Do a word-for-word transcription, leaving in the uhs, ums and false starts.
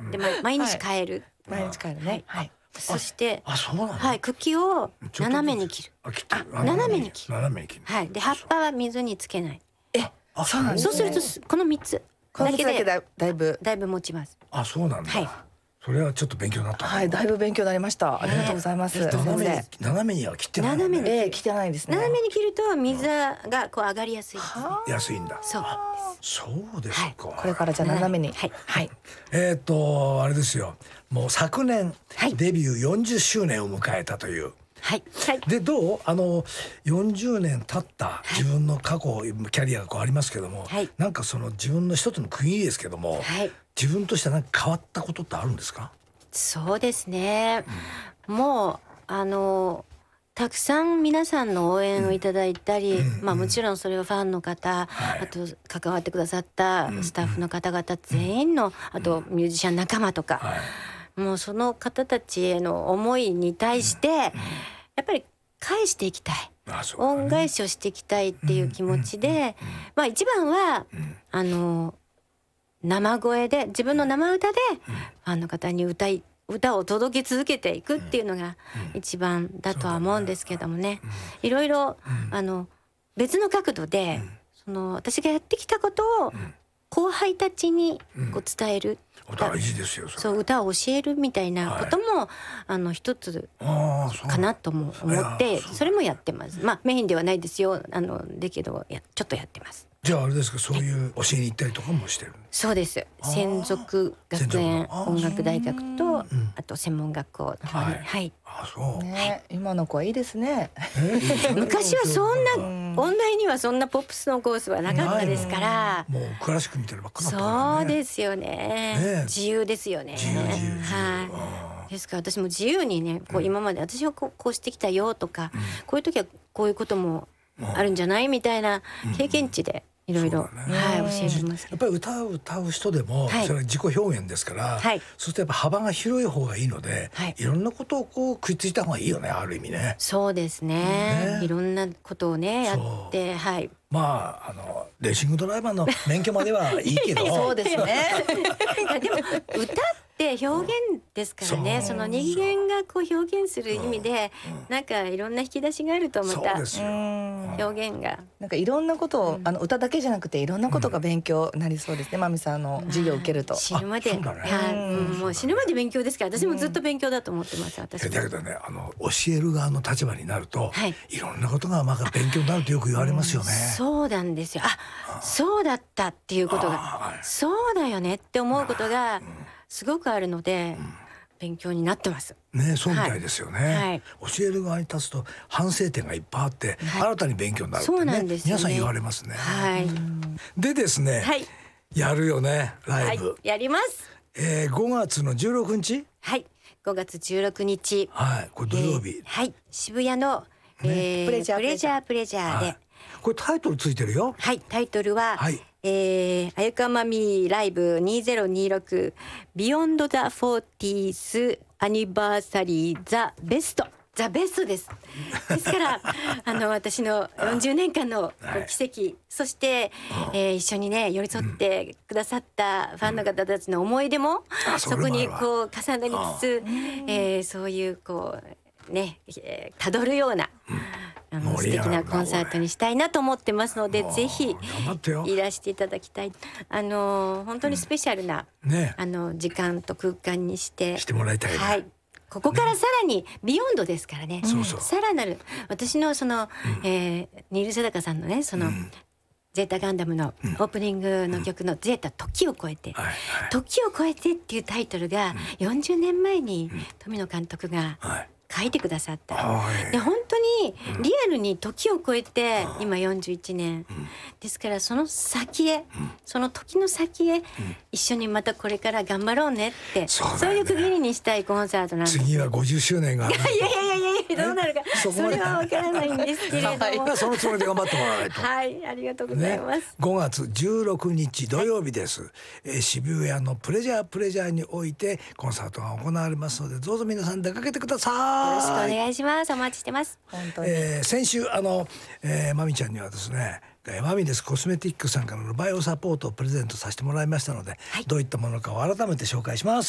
で、ま、毎日変える、 はい、毎日変えるね、はい、 そしてあ、そうなの、 はい、茎を斜めに切る。 あ、切ってる。 斜めに切る。 斜めに切る。 はい。で、葉っぱは水につけない。 え、 あ、そうなんですそうね。 するとこのみっつこのだけでだけだだいぶだいぶ持ちます。 あ、そうなんだ。 はい。 それはちょっと勉強になった。 はい、だいぶ勉強になりました。ありがとうございます。 斜めに斜めには切ってない。 斜めに、 ええ、切ってないですね。 斜めに切ると水がこう上がりやすいですね。 安いんだ。 そうです。 そうですか。 これからじゃあ斜めに。 はいはい。 えっとあれですよ。もう昨年はいデビューよんじゅっしゅうねんを迎えたという。 はいはい。 でどうあのよんじゅうねん経った自分の過去キャリアがこうありますけども、 はい、 なんかその自分の一つの区切りですけども、 はい、 自分として何か変わったことってあるんですか？ そうですね、うん、もうあのたくさん皆さんの応援をいただいたり、うん、まあもちろんそれはファンの方、うん、あと関わってくださったスタッフの方々全員の、うん、あとミュージシャン仲間とか、うん、もうその方たちへの思いに対して、うん、やっぱり返していきたい、ね、恩返しをしていきたいっていう気持ちで、うん、まあ一番は、うん、あの生声で自分の生歌でファンの方に歌い歌を届け続けていくっていうのが一番だとは思うんですけどもね、いろいろあの別の角度でその私がやってきたことを後輩たちにこう伝える、 大事ですよ。それそう歌を教えるみたいなことも、はい、あの一つかなとも思ってそれもやってます。まあメインではないですよ、あのだけどやちょっとやってます。 じゃああれですか、そういう教えに行ったりとかもしてる？ そうです。専属学園音楽大学と あ, あと専門学校の方に、はい、はい、 あ、そうね、 はい、 今の子はいいですね。 昔はそんな音大にはそんなポップスのコースはなかったですから、 もうクラシック見てるばっかだったからね。 そうですよ ね, ね自由ですよね。 自由自由自由、 はい、ですから私も自由にねこう今まで私はこ う, こうしてきたよとか、うん、こういう時はこういうこともあるんじゃないみたいな経験値でいろいろ、ね、はい、教えてます。 やっぱり歌を歌う人でも、はい、それは自己表現ですから、はい、そうするとやっぱ幅が広い方がいいので、はい、いろんなことをこう食いついた方がいいよね、ある意味ね。 そうです ね, ねいろんなことをねやって、はい、 まああのレーシングドライバーの免許まではいいけどそうですねでも歌って表現ですからね、 そ, その人間がこう表現する意味で、うん、なんかいろんな引き出しがあるとまた表現がなんかいろんなことを、うん、あの歌だけじゃなくていろんなことが勉強になりそうですね、まみさんの授業を受けると、 死ぬまで、ね、はい、うん、もう死ぬまで勉強ですから私もずっと勉強だと思ってます。私もだけどね、あの教える側の立場になると、はい、いろんなことがまあ勉強になるとよく言われますよね。 そうなんですよ。あ、そうだったっていうことが、そうだよねって思うことがすごくあるので、うん、勉強になってますね。そうみたいですよね、はい、教える側に立つと反省点がいっぱいあって、はい、新たに勉強になるってね、そうなんですよね、皆さん言われますね、はい、でですね、はい、やるよねライブ、はい、 やります、 えー、ごがつのじゅうろくにち、 はい、ごがつじゅうろくにち、 はい、これ土曜日、 えー、はい、渋谷の、ね、えー、プレジャープレジャープレジャーで、はい、 これタイトルついてるよ。 はい、タイトルは、はい、えー、あゆかまみライブにせんにじゅうろく Beyond the フォーティース Anniversary The Best ザ・ベストです。ですからあの私のよんじゅうねんかんの奇跡、はい、そして、えー、一緒にね寄り添ってくださったファンの方たちの思い出も、うん、そこにこう重なりつつ、えー、そういうこうね、えー、辿るような、うん、あの素敵なコンサートにしたいなと思ってますので、ぜひいらしていただきたい。あの本当にスペシャルな、うんね、あの時間と空間にしてしてもらいたい、ね、 はい、ここからさらにビヨンドですからね、うん、さらなる私のその、うん、えー、ニール・セダカさんのねその、うん、ゼータガンダムのオープニングの曲のゼータ時を超えて、うん、時を超えてっていうタイトルがよんじゅうねんまえに富野監督が書いてくださった、はい、で本当にリアルに時を超えて、うん、今よんじゅういちねん、うん、ですからその先へ、うん、その時の先へ、うん、一緒にまたこれから頑張ろうねって、そうだよね、そういう区切りにしたいコンサートなんです。 次はごじゅっしゅうねんがいやいやいやいやいやどうなるかそれは分からないんですけれども、 はい、そのつもりで頑張ってもらわないとはい、ありがとうございます、ね、 ごがつじゅうろくにち土曜日です、はい、えー、渋谷のプレジャープレジャーにおいてコンサートが行われますので、どうぞ皆さん出かけてください。 よろしくお願いします。お待ちしてます。 本当に、 えー、先週あの、えー、まみちゃんにはですねマミレスコスメティックさんからのバイオサポートをプレゼントさせてもらいましたので、はい、どういったものかを改めて紹介します。